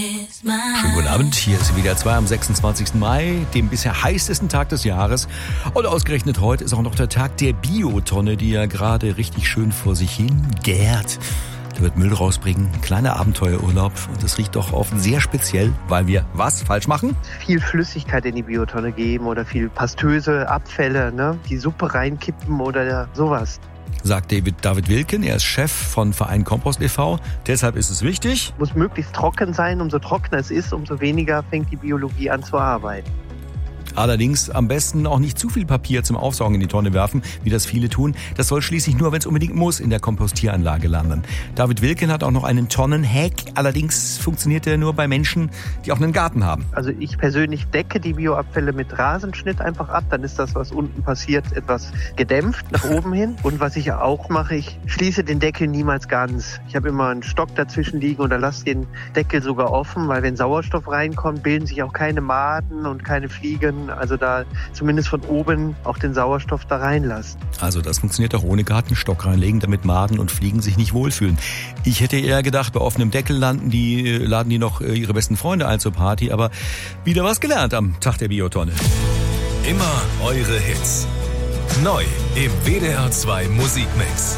Schönen guten Abend, hier ist WDR 2 am 26. Mai, dem bisher heißesten Tag des Jahres. Und ausgerechnet heute ist auch noch der Tag der Biotonne, die ja gerade richtig schön vor sich hin gärt. Da wird Müll rausbringen, kleiner Abenteuerurlaub, und das riecht doch oft sehr speziell, weil wir was falsch machen? Viel Flüssigkeit in die Biotonne geben oder viel pastöse Abfälle, ne? Die Suppe reinkippen oder sowas. Sagt David Wilken, er ist Chef von Verein Kompost e.V. Deshalb ist es wichtig. Muss möglichst trocken sein, umso trockener es ist, umso weniger fängt die Biologie an zu arbeiten. Allerdings am besten auch nicht zu viel Papier zum Aufsaugen in die Tonne werfen, wie das viele tun. Das soll schließlich nur, wenn es unbedingt muss, in der Kompostieranlage landen. David Wilken hat auch noch einen Tonnenhack. Allerdings funktioniert der nur bei Menschen, die auch einen Garten haben. Also ich persönlich decke die Bioabfälle mit Rasenschnitt einfach ab. Dann ist das, was unten passiert, etwas gedämpft nach oben hin. Und was ich auch mache, ich schließe den Deckel niemals ganz. Ich habe immer einen Stock dazwischen liegen oder lasse den Deckel sogar offen, weil wenn Sauerstoff reinkommt, bilden sich auch keine Maden und keine Fliegen. Also da zumindest von oben auch den Sauerstoff da reinlassen. Also das funktioniert auch ohne Gartenstock reinlegen, damit Maden und Fliegen sich nicht wohlfühlen. Ich hätte eher gedacht, bei offenem Deckel laden die noch ihre besten Freunde ein zur Party, aber wieder was gelernt am Tag der Biotonne. Immer eure Hits. Neu im WDR 2 Musikmix.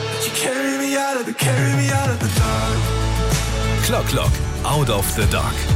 Clock, Out of the Dark.